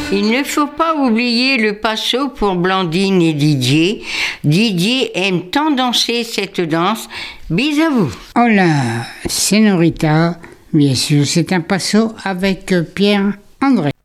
Il ne faut pas oublier le passo pour Blandine et Didier. Didier aime tant danser cette danse. Bis à vous. Hola, señorita. Bien sûr, c'est un passo avec Pierre-André.